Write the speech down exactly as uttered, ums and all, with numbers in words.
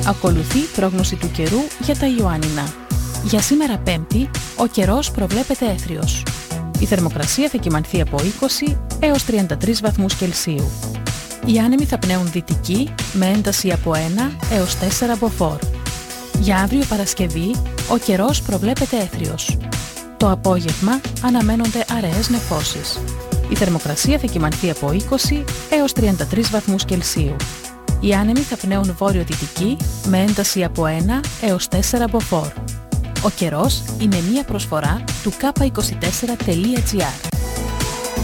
Ακολουθεί πρόγνωση του καιρού για τα Ιωάννινα. Για σήμερα Πέμπτη, ο καιρός προβλέπεται έθριος. Η θερμοκρασία θα κυμανθεί από είκοσι έως τριάντα τρεις βαθμούς Κελσίου. Οι άνεμοι θα πνέουν δυτική με ένταση από ένα έως τέσσερα μποφόρ. Για αύριο Παρασκευή, ο καιρός προβλέπεται έθριος. Το απόγευμα αναμένονται αραιές νεφώσεις. Η θερμοκρασία θα κυμανθεί από είκοσι έως τριάντα τρεις βαθμούς Κελσίου. Οι άνεμοι θα πνέουν βόρειο-δυτική με ένταση από ένα έως τέσσερα μποφόρ. Ο καιρός είναι μία προσφορά του κάπα είκοσι τέσσερα τελεία τζι άρ.